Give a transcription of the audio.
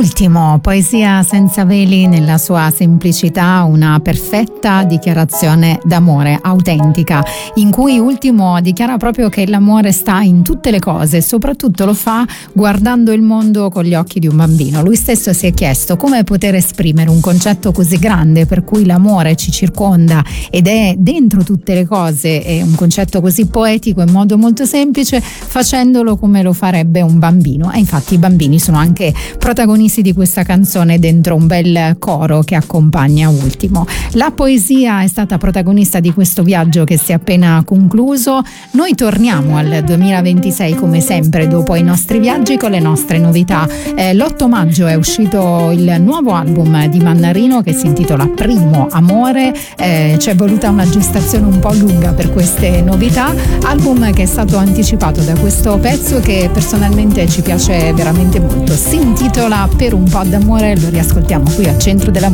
Ultimo, poesia senza veli nella sua semplicità, una perfetta dichiarazione d'amore, autentica, in cui Ultimo dichiara proprio che l'amore sta in tutte le cose e soprattutto lo fa guardando il mondo con gli occhi di un bambino. Lui stesso si è chiesto come poter esprimere un concetto così grande per cui l'amore ci circonda ed è dentro tutte le cose, è un concetto così poetico in modo molto semplice, facendolo come lo farebbe un bambino. E infatti i bambini sono anche protagonisti di questa canzone dentro un bel coro che accompagna Ultimo. La poesia è stata protagonista di questo viaggio che si è appena concluso. Noi torniamo al 2026 come sempre dopo i nostri viaggi con le nostre novità. L'8 maggio è uscito il nuovo album di Mannarino che si intitola Primo Amore. C'è voluta una gestazione un po' lunga per queste novità, album che è stato anticipato da questo pezzo che personalmente ci piace veramente molto. Si intitola Per un po' d'amore, lo riascoltiamo qui al centro della